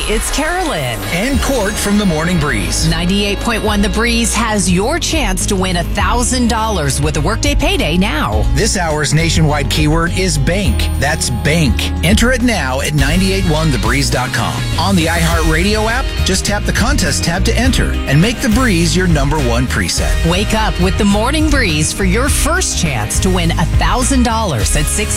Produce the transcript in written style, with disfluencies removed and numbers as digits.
it's Carolyn. And Court from the Morning Breeze. 98.1 The Breeze has your chance to win $1,000 with a Workday Payday now. This hour's nationwide keyword is bank. That's bank. Enter it now at 981thebreeze.com. On the iHeartRadio app, just tap the contest tab to enter and make The Breeze your #1 preset. Wake up with the Morning Breeze for your first chance to win $1,000 at 6